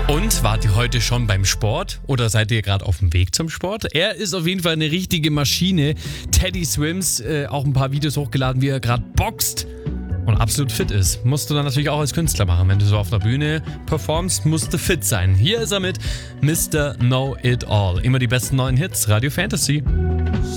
Und wart ihr heute schon beim Sport oder seid ihr gerade auf dem Weg zum Sport? Er ist auf jeden Fall eine richtige Maschine. Teddy Swims, auch ein paar Videos hochgeladen, wie er gerade boxt und absolut fit ist. Musst du dann natürlich auch als Künstler machen. Wenn du so auf der Bühne performst, musst du fit sein. Hier ist er mit Mr. Know It All. Immer die besten neuen Hits, Radio Fantasy.